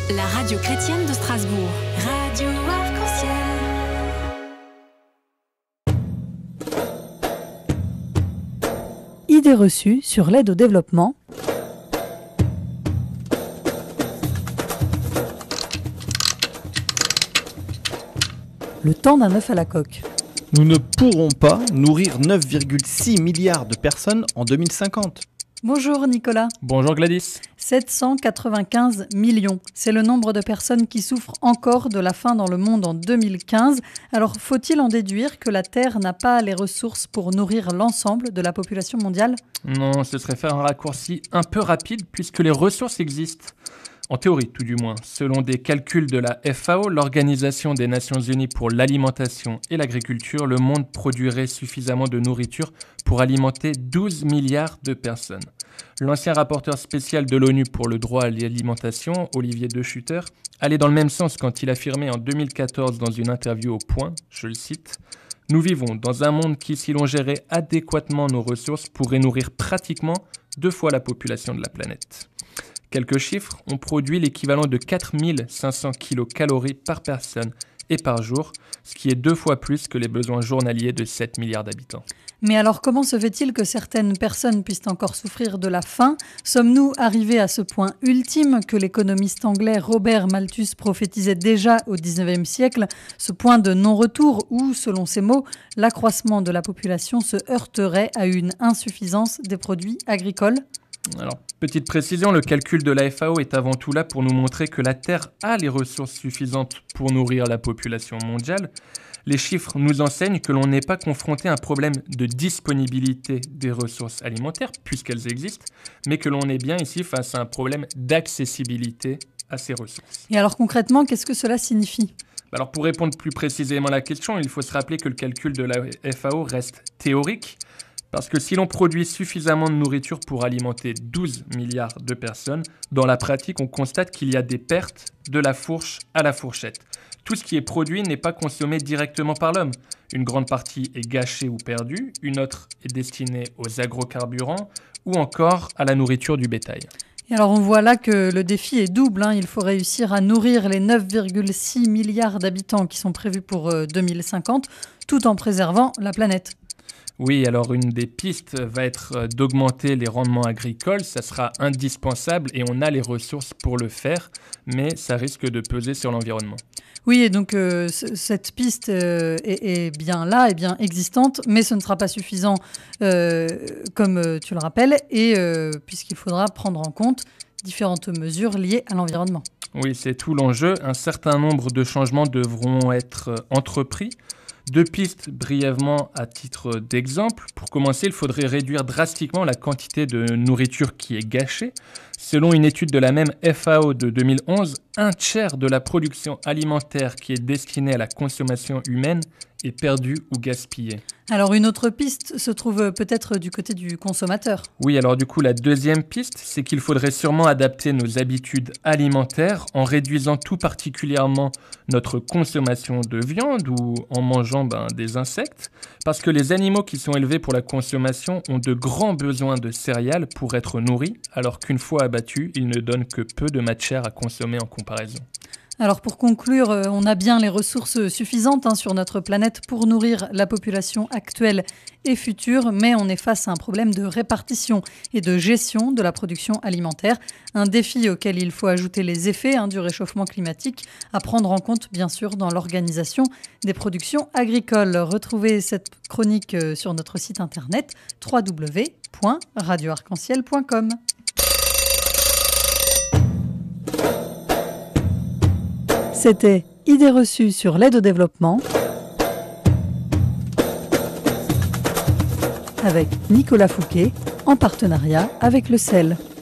La radio chrétienne de Strasbourg. Radio Arc-en-Ciel. Idées reçues sur l'aide au développement. Le temps d'un œuf à la coque. Nous ne pourrons pas nourrir 9,6 milliards de personnes en 2050. Bonjour Nicolas. Bonjour Gladys. 795 millions. C'est le nombre de personnes qui souffrent encore de la faim dans le monde en 2015. Alors faut-il en déduire que la Terre n'a pas les ressources pour nourrir l'ensemble de la population mondiale ? Non, ce serait faire un raccourci un peu rapide puisque les ressources existent. En théorie, tout du moins. Selon des calculs de la FAO, l'Organisation des Nations Unies pour l'alimentation et l'agriculture, le monde produirait suffisamment de nourriture pour alimenter 12 milliards de personnes. L'ancien rapporteur spécial de l'ONU pour le droit à l'alimentation, Olivier De Schutter, allait dans le même sens quand il affirmait en 2014 dans une interview au Point, je le cite, « Nous vivons dans un monde qui, si l'on gérait adéquatement nos ressources, pourrait nourrir pratiquement 2 fois la population de la planète. » Quelques chiffres, on produit l'équivalent de 4500 kilocalories par personne et par jour, ce qui est 2 fois plus que les besoins journaliers de 7 milliards d'habitants. Mais alors comment se fait-il que certaines personnes puissent encore souffrir de la faim ? Sommes-nous arrivés à ce point ultime que l'économiste anglais Robert Malthus prophétisait déjà au XIXe siècle, ce point de non-retour où, selon ses mots, l'accroissement de la population se heurterait à une insuffisance des produits agricoles ? Alors, petite précision, le calcul de la FAO est avant tout là pour nous montrer que la Terre a les ressources suffisantes pour nourrir la population mondiale. Les chiffres nous enseignent que l'on n'est pas confronté à un problème de disponibilité des ressources alimentaires, puisqu'elles existent, mais que l'on est bien ici face à un problème d'accessibilité à ces ressources. Et alors concrètement, qu'est-ce que cela signifie ? Alors pour répondre plus précisément à la question, il faut se rappeler que le calcul de la FAO reste théorique, parce que si l'on produit suffisamment de nourriture pour alimenter 12 milliards de personnes, dans la pratique, on constate qu'il y a des pertes de la fourche à la fourchette. Tout ce qui est produit n'est pas consommé directement par l'homme. Une grande partie est gâchée ou perdue, une autre est destinée aux agrocarburants ou encore à la nourriture du bétail. Et alors on voit là que le défi est double. Il faut réussir à nourrir les 9,6 milliards d'habitants qui sont prévus pour 2050, tout en préservant la planète. Oui, alors une des pistes va être d'augmenter les rendements agricoles, ça sera indispensable et on a les ressources pour le faire, mais ça risque de peser sur l'environnement. Oui, et donc cette piste est bien là, est bien existante, mais ce ne sera pas suffisant comme tu le rappelles, et puisqu'il faudra prendre en compte différentes mesures liées à l'environnement. Oui, c'est tout l'enjeu. Un certain nombre de changements devront être entrepris. 2 pistes brièvement à titre d'exemple. Pour commencer, il faudrait réduire drastiquement la quantité de nourriture qui est gâchée. Selon une étude de la même FAO de 2011, 1/3 de la production alimentaire qui est destinée à la consommation humaine est perdue ou gaspillée. Alors une autre piste se trouve peut-être du côté du consommateur. Oui, alors du coup, la deuxième piste, c'est qu'il faudrait sûrement adapter nos habitudes alimentaires en réduisant tout particulièrement notre consommation de viande ou en mangeant des insectes, parce que les animaux qui sont élevés pour la consommation ont de grands besoins de céréales pour être nourris, alors qu'une fois abattus, ils ne donnent que peu de matière à consommer en comparaison. Alors pour conclure, on a bien les ressources suffisantes sur notre planète pour nourrir la population actuelle et future, mais on est face à un problème de répartition et de gestion de la production alimentaire, un défi auquel il faut ajouter les effets du réchauffement climatique à prendre en compte bien sûr dans l'organisation des productions agricoles. Retrouvez cette chronique sur notre site internet www.radioarc-en-ciel.com. C'était Idées reçues sur l'aide au développement avec Nicolas Fouquet en partenariat avec le CEL.